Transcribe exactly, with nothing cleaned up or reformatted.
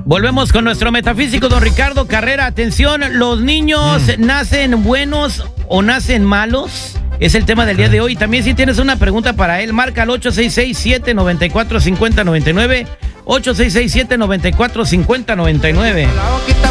Volvemos con nuestro metafísico, don Ricardo Carrera. Atención, ¿los niños mm. nacen buenos o nacen malos? Es el tema del día de hoy. También si tienes una pregunta para él, marca al ocho seis seis, siete nueve cuatro, cinco cero nueve nueve, ocho seis seis, siete nueve cuatro, cinco cero nueve nueve.